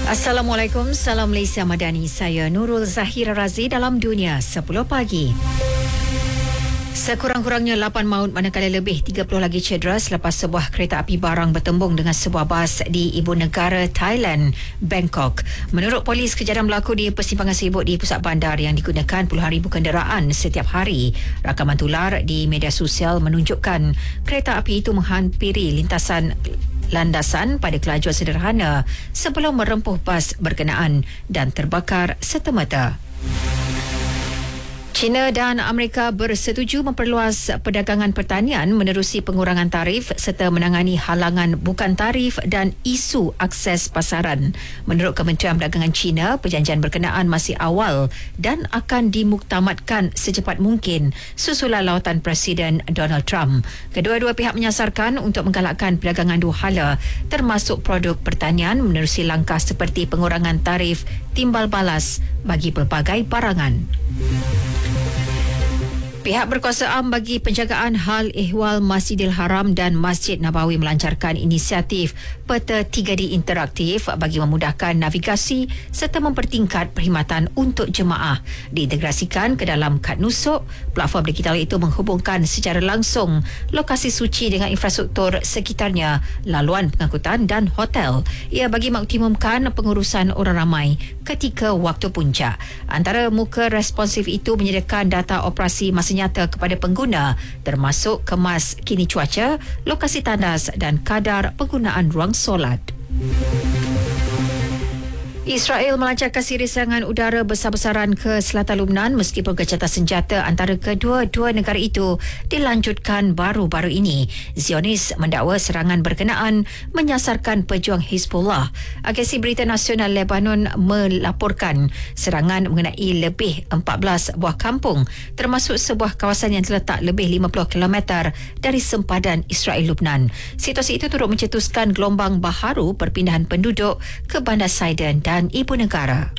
Assalamualaikum, salam Malaysia Madani. Saya Nurul Zahira Razi dalam Dunia 10 Pagi. Sekurang-kurangnya 8 maut manakala lebih 30 lagi cedera selepas sebuah kereta api barang bertembung dengan sebuah bas di ibu negara Thailand, Bangkok. Menurut polis, kejadian berlaku di persimpangan sibuk di pusat bandar yang digunakan puluhan ribu kenderaan setiap hari. Rakaman tular di media sosial menunjukkan kereta api itu menghampiri landasan pada kelajuan sederhana sebelum merempuh bas berkenaan dan terbakar serta-merta. China dan Amerika bersetuju memperluas perdagangan pertanian menerusi pengurangan tarif serta menangani halangan bukan tarif dan isu akses pasaran. Menurut Kementerian Perdagangan China, perjanjian berkenaan masih awal dan akan dimuktamadkan secepat mungkin susulan lawatan Presiden Donald Trump. Kedua-dua pihak menyasarkan untuk menggalakkan perdagangan dua hala termasuk produk pertanian menerusi langkah seperti pengurangan tarif timbal balas bagi pelbagai barangan. Pihak berkuasa am bagi penjagaan hal ehwal Masjidil Haram dan Masjid Nabawi melancarkan inisiatif peta 3D interaktif bagi memudahkan navigasi serta mempertingkat perkhidmatan untuk jemaah. Diintegrasikan ke dalam kad nusuk, platform digital itu menghubungkan secara langsung lokasi suci dengan infrastruktur sekitarnya, laluan pengangkutan dan hotel. Ia bagi mengoptimumkan pengurusan orang ramai ketika waktu puncak. Antara muka responsif itu menyediakan data operasi masa nyata kepada pengguna termasuk kemas kini cuaca, lokasi tandas dan kadar penggunaan ruang solat. Israel melancarkan siri serangan udara besar-besaran ke selatan Lebanon meskipun gencatan senjata antara kedua-dua negara itu dilanjutkan baru-baru ini. Zionis mendakwa serangan berkenaan menyasarkan pejuang Hizbullah. Agensi Berita Nasional Lebanon melaporkan serangan mengenai lebih 14 buah kampung termasuk sebuah kawasan yang terletak lebih 50 km dari sempadan Israel-Lebanon. Situasi itu turut mencetuskan gelombang baharu perpindahan penduduk ke Bandar Sidon dan ibu negara.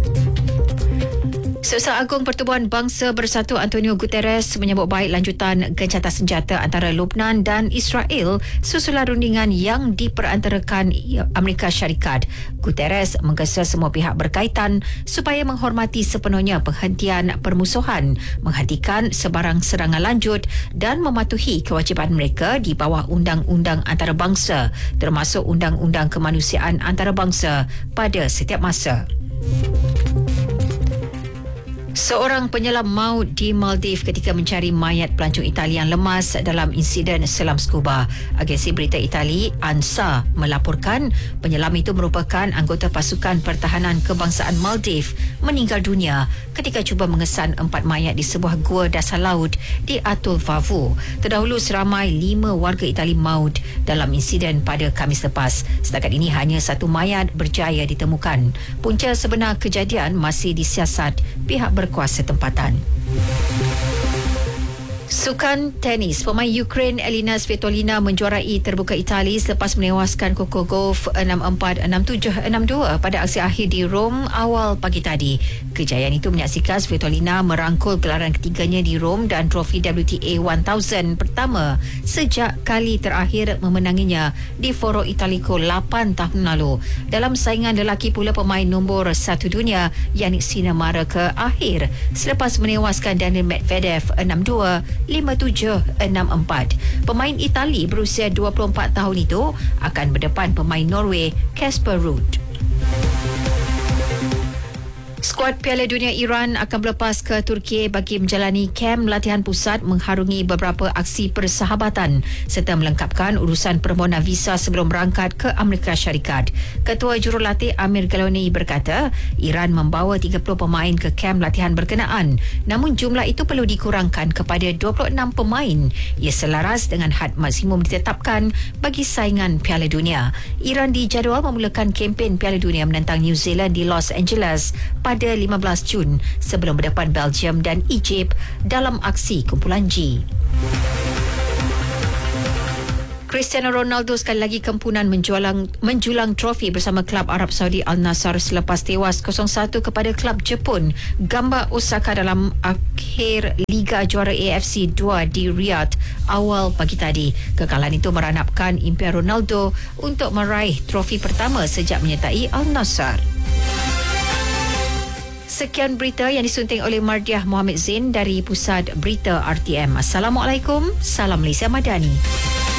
Seksama Agung Pertubuhan Bangsa Bersatu Antonio Guterres menyambut baik lanjutan gencatan senjata antara Lebanon dan Israel susulan rundingan yang diperantarakan Amerika Syarikat. Guterres menggesa semua pihak berkaitan supaya menghormati sepenuhnya penghentian permusuhan, menghentikan sebarang serangan lanjut dan mematuhi kewajipan mereka di bawah undang-undang antarabangsa termasuk undang-undang kemanusiaan antarabangsa pada setiap masa. Seorang penyelam maut di Maldives ketika mencari mayat pelancong Itali yang lemas dalam insiden selam skuba. Agensi berita Itali ANSA melaporkan penyelam itu merupakan anggota pasukan pertahanan kebangsaan Maldives meninggal dunia ketika cuba mengesan 4 mayat di sebuah gua dasar laut di Atul Vavu. Terdahulu seramai 5 warga Itali maut dalam insiden pada Khamis lepas. Setakat ini hanya 1 mayat berjaya ditemukan. Punca sebenar kejadian masih disiasat pihak berkuasa tempatan. Sukan tenis, pemain Ukraine Elina Svitolina menjuarai terbuka Itali selepas menewaskan Coco Gauff 6-4, 6-7, 6-2 pada aksi akhir di Rome awal pagi tadi. Kejayaan itu menyaksikan Svitolina merangkul gelaran ketiganya di Rome dan trofi WTA 1000 pertama sejak kali terakhir memenanginya di Foro Italico 8 tahun lalu. Dalam saingan lelaki pula, pemain nombor 1 dunia Yannick Sinner mara ke akhir selepas menewaskan Daniil Medvedev 6-2, 5-7, 6-4. Pemain Itali berusia 24 tahun itu akan berdepan pemain Norway Casper Ruud. Skuad Piala Dunia Iran akan berlepas ke Turki bagi menjalani kem latihan pusat mengharungi beberapa aksi persahabatan serta melengkapkan urusan permohonan visa sebelum berangkat ke Amerika Syarikat. Ketua Jurulatih Amir Galoni berkata, Iran membawa 30 pemain ke kem latihan berkenaan, namun jumlah itu perlu dikurangkan kepada 26 pemain. Ia selaras dengan had maksimum ditetapkan bagi saingan Piala Dunia. Iran dijadual memulakan kempen Piala Dunia menentang New Zealand di Los Angeles pada 15 Jun sebelum berdepan Belgium dan Egypt dalam aksi kumpulan G. Cristiano Ronaldo sekali lagi kempunan menjulang trofi bersama klub Arab Saudi Al Nassr selepas tewas 0-1 kepada klub Jepun Gamba Osaka dalam akhir Liga Juara AFC 2 di Riyadh awal pagi tadi. Kekalahan itu meranapkan impian Ronaldo untuk meraih trofi pertama sejak menyertai Al Nassr. Sekian berita yang disunting oleh Mardiah Mohamed Zain dari Pusat Berita RTM. Assalamualaikum, salam Malaysia Madani.